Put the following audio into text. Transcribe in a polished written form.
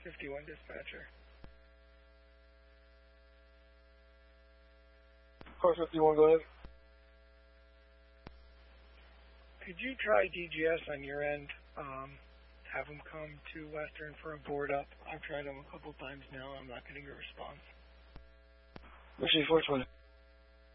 51 dispatcher. Car 51, go ahead. Could you try DGS on your end? Have them come to Western for a board up. I've tried them a couple times now. I'm not getting a response. Machine 420.